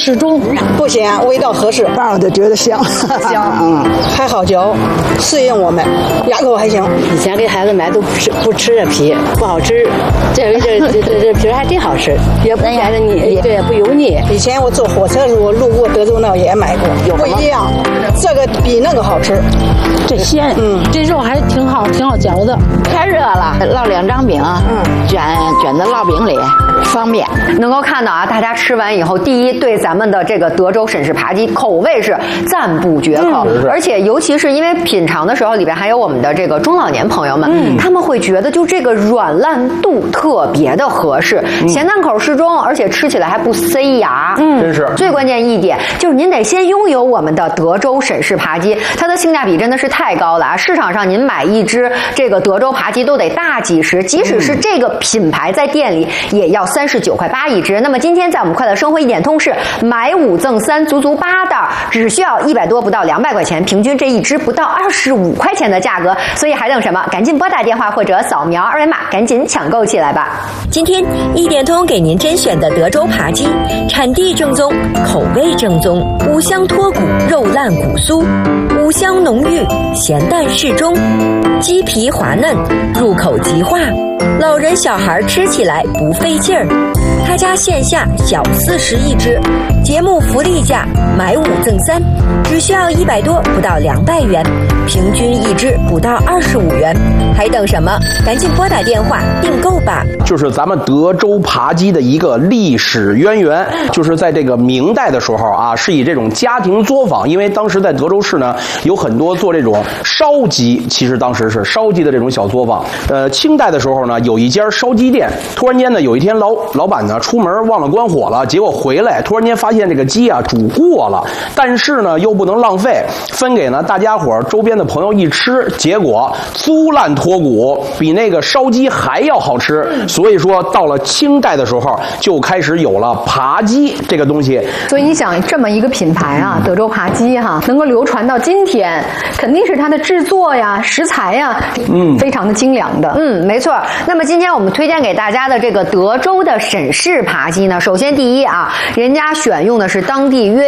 适中， 不咸，味道合适， 让我就觉得香， 香， 还好嚼，适应我们，牙口还行。 以前给孩子买都不吃这皮，不好吃，这回这皮还真好吃，也不显得腻，对，不油腻。 以前我坐火车的时候路过德州那也买过，不一样，这个比那个好吃， 这鲜，这肉还挺好嚼的。 太热了，烙2张饼，卷在烙饼里，方便。 能够看到啊，大家吃完以后，第一对咱们的这个德州沈氏扒鸡口味是赞不绝口，而且尤其是因为品尝的时候里边还有我们的这个中老年朋友们，他们会觉得就这个软烂度特别的合适，咸淡口适中，而且吃起来还不塞牙。 真是最关键一点就是您得先拥有我们的德州沈氏扒鸡，它的性价比真的是太高了啊！市场上您买一只这个德州扒鸡都得大几十，即使是这个品牌在店里也要39.8块一只。那么今天在我们快乐生活一点通是买5赠3，足足8袋，只需要100多不到200块钱，平均这一只不到25块钱的价格。所以还等什么？赶紧拨打电话或者扫描2维码，赶紧抢购起来吧！ 今天一点通给您甄选的德州扒鸡，产地正宗，口味正宗，五香脱骨，肉烂骨酥，五香浓郁，咸淡适中，鸡皮滑嫩，入口即化，老人小孩吃起来不费劲儿。他家线下小40一只，节目福利价买5赠3，只需要100多不到200元，平均一只不到25元，还等什么？赶紧拨打电话订购吧！ 就是咱们德州扒鸡的一个历史渊源，就是在这个明代的时候啊，是以这种家庭作坊，因为当时在德州市呢有很多做这种烧鸡，其实当时是烧鸡的这种小作坊。清代的时候呢，有一家烧鸡店，突然间呢，有一天老板呢出门忘了关火了，结果回来突然间发现这个鸡啊煮过了，但是呢又不能浪费，分给呢大家伙周边的朋友一吃，结果酥烂脱骨，比那个烧鸡还要好吃。所以说到了清代的时候就开始有了扒鸡这个东西。 所以你想这么一个品牌啊，德州扒鸡哈，能够流传到今天，肯定是它的制作呀、食材呀，非常的精良的。没错。那么今天我们推荐给大家的这个德州的沈氏扒鸡呢，首先第一啊，人家选用的是当地约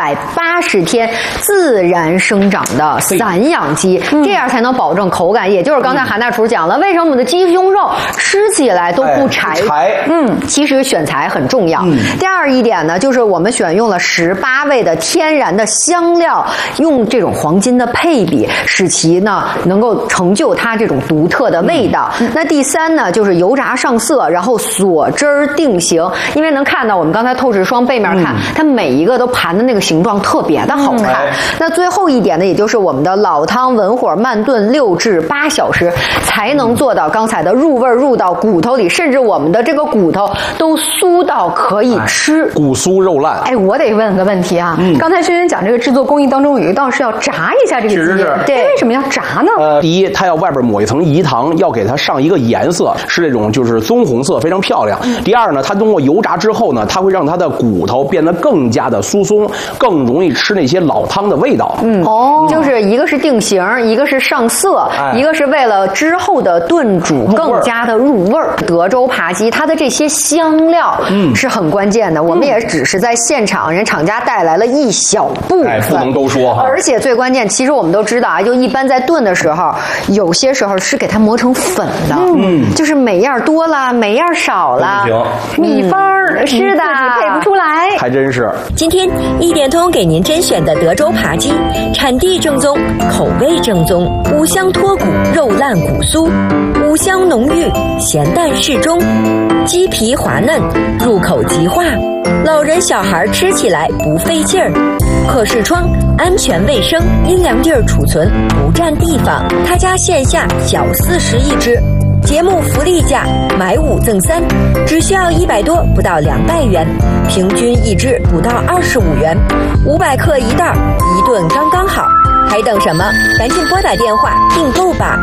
180天自然生长的散养鸡，这样才能保证口感。也就是刚才韩大厨讲了，为什么我们的鸡胸肉吃起来都不柴？其实选材很重要。第二一点呢，就是我们选用了18味的天然的香料，用这种黄金的配比，使其呢能够成就它这种独特的味道。那第三呢，就是油炸上色，然后锁汁儿定型。因为能看到我们刚才透视霜背面看，它每一个都盘的那个形状特别的好看。那最后一点呢，也就是我们的老汤文火慢炖6至8小时，才能做到刚才的入味入到骨头里，甚至我们的这个骨头都酥到可以吃， 骨酥肉烂。 我得问个问题啊，刚才轩轩讲这个制作工艺当中有一道是要炸一下这个鸡，对，为什么要炸呢？ 第一，它要外边抹一层饴糖，要给它上一个颜色，是这种就是棕红色，非常漂亮。第二呢，它通过油炸之后呢，它会让它的骨头变得更加的酥松，更容易吃那些老汤的味道。就是一个是定型，一个是上色，一个是为了之后的炖煮更加的入味儿。德州扒鸡它的这些香料是很关键的，我们也只是在现场人厂家带来了一小部分，不能都说哈。而且最关键，其实我们都知道啊，就一般在炖的时候，有些时候是给它磨成粉的，就是每样多了，每样少了，秘方是的，配不出来，还真是。 今天一点通给您甄选的德州扒鸡，产地正宗，口味正宗，五香脱骨，肉烂骨酥，五香浓郁，咸淡适中，鸡皮滑嫩，入口即化，老人小孩吃起来不费劲儿，可视窗，安全卫生，阴凉地儿储存，不占地方。他家线下小40一只，节目福利价买5赠3，只需要100多不到200元，平均一只不到25元，500克一袋，一顿刚刚好。还等什么？赶紧拨打电话订购吧。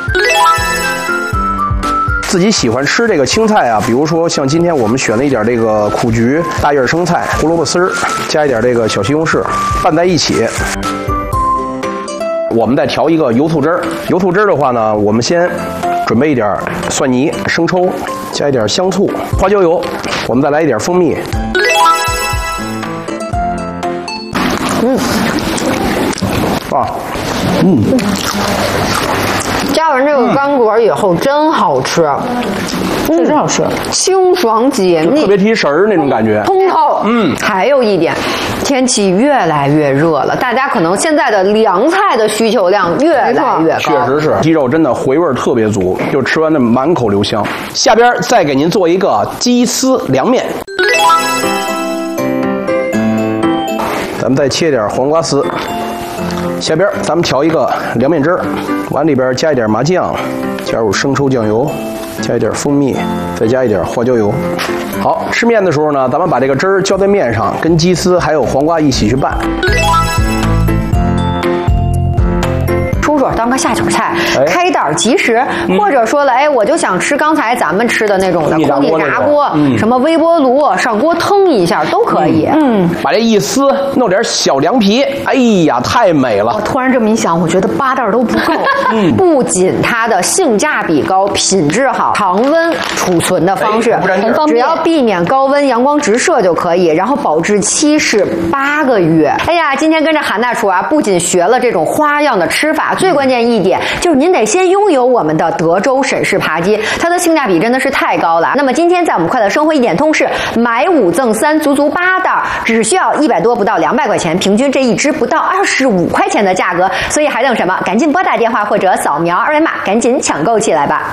自己喜欢吃这个青菜啊，比如说像今天我们选了一点这个苦菊、大叶生菜、胡萝卜丝儿，加一点这个小西红柿，拌在一起。我们再调一个油醋汁儿。油醋汁儿的话呢，我们先准备一点蒜泥、生抽，加一点香醋、花椒油，我们再来一点蜂蜜。 加完这个干果以后真好吃， 确实好吃， 清爽解腻， 特别提神儿那种感觉， 通透。还有一点，天气越来越热了，大家可能现在的凉菜的需求量越来越高。 确实是，鸡肉真的回味儿特别足，就吃完的满口留香。下边再给您做一个鸡丝凉面，咱们再切点黄瓜丝。下边咱们调一个凉面汁儿，往里边加一点麻酱，加入生抽酱油，加一点蜂蜜，再加一点花椒油。好，吃面的时候呢，咱们把这个汁儿浇在面上，跟鸡丝还有黄瓜一起去拌。 出手当个下酒菜，开袋即食，或者说了，我就想吃刚才咱们吃的那种的空气炸锅，什么微波炉上锅腾一下都可以。 把这一撕，弄点小凉皮，哎呀，太美了！ 我突然这么一想，我觉得8袋都不够。不仅它的性价比高，品质好，常温储存的方式很方便，只要避免高温阳光直射就可以，然后保质期是8个月。哎呀，今天跟着韩大厨啊，不仅学了这种花样的吃法。最关键一点就是您得先拥有我们的德州沈氏扒鸡，它的性价比真的是太高了。那么今天在我们快乐生活一点通是买5赠3，足足8袋，只需要100多不到200块钱，平均这一只不到25块钱的价格，所以还等什么？赶紧拨打电话或者扫描2维码，赶紧抢购起来吧。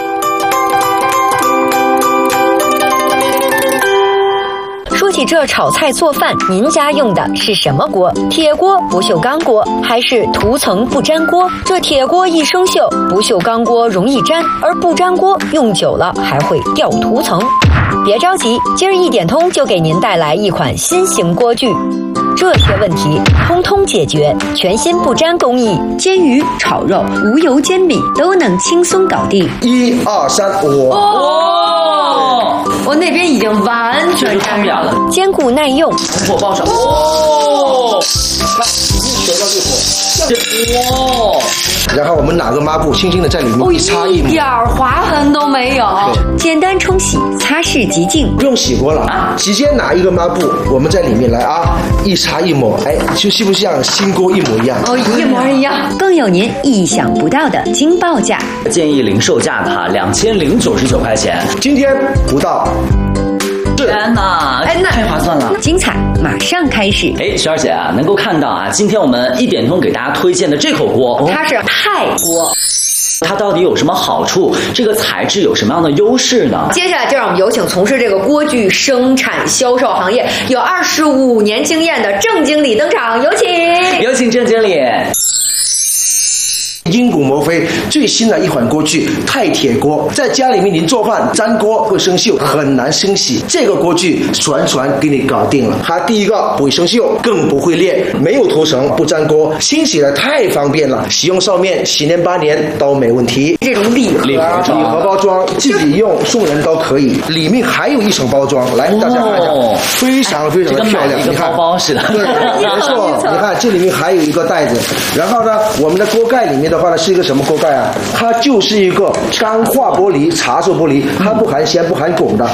说起这炒菜做饭，您家用的是什么锅？铁锅、不锈钢锅，还是涂层不粘锅？这铁锅易生锈，不锈钢锅容易粘，而不粘锅用久了还会掉涂层。别着急，今儿一点通就给您带来一款新型锅具，这些问题通通解决，全新不粘工艺，煎鱼、炒肉、无油煎饼都能轻松搞定。 1、2、3， 我那边已经完全看不了了， 坚固耐用， 火爆手看，一球到这火，然后我们拿个抹布轻轻的在里面一擦一抹， 一点划痕都没有。 简单冲洗，擦拭即净， 不用洗过了啊，直接拿一个抹布，我们在里面来啊，一擦一抹，就是不是像新锅一模一样？ 一模一样， 更有您意想不到的惊爆价， 建议零售价的2099块钱， 今天不到。 天哪，太划算了！ 精彩马上开始。 雪儿姐啊，能够看到啊，今天我们一点通给大家推荐的这口锅， 它是钛锅。 它到底有什么好处？这个材质有什么样的优势呢？ 接下来就让我们有请从事这个锅具生产销售行业有25年经验的郑经理登场，有请郑经理。 英古摩飞最新的一款锅具钛铁锅，在家里面您做饭粘锅会生锈，很难清洗。这个锅具全给你搞定了。它第一个不会生锈，更不会裂，没有涂层，不粘锅，清洗的太方便了，使用上面10年8年都没问题。 这种礼盒包装自己用送人都可以，里面还有一层包装，来大家看一下，非常非常的漂亮。 一个包包似的， 对，没错。你看这里面还有一个袋子，然后呢，我们的锅盖里面的话呢是一个什么锅盖啊？它就是一个钢化玻璃、茶色玻璃，它不含铅不含汞的。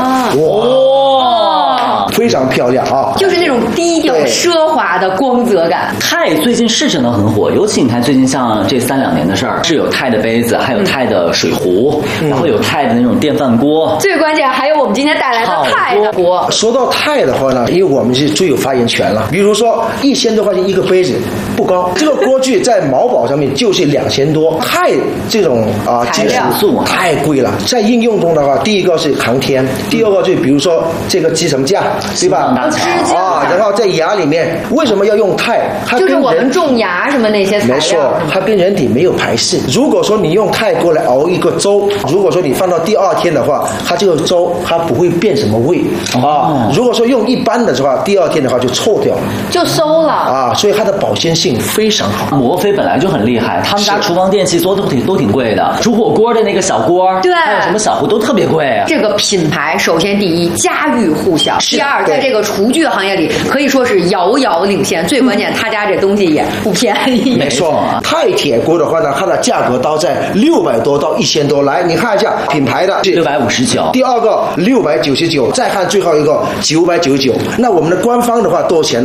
哇，非常漂亮啊！ 就是那种低调奢华的光泽感。 钛最近是真的很火，尤其你看最近像这3、2年的事儿，是有钛的杯子，还有钛的水壶，然后有钛的那种电饭锅， 最关键还有我们今天带来的钛的锅。 说到钛的话呢，因为我们是最有发言权了。比如说1000多块钱一个杯子不高，这个锅具在某宝上面就是2000多。钛这种金属太贵了，在应用中的话，第一个是航天，第二个就比如说这个支撑架，对吧？然后在牙里面为什么要用钛？它就是我们种牙什么那些材料， 没错，它跟人体没有排斥。如果说你用钛锅来熬一个粥，如果说你放到第2天的话，它这个粥它不会变什么味啊。如果说用一般的话，第2天的话就臭掉了， 就馊了啊。 所以它的保鲜性非常好。 摩飞本来就很厉害，他们家厨房电器做的都挺贵的，煮火锅的那个小锅， 对， 还有什么小壶都特别贵啊。 这个品牌首先第一家喻户晓，第二在这个厨具行业里可以说是遥遥领先。最关键，他家这东西也不便宜。 没错，钛铁锅的话呢，它的价格都在600多到1000多。来，你看一下品牌的 659， 第二个699，再看最后一个999。那我们的官方的话多少钱呢？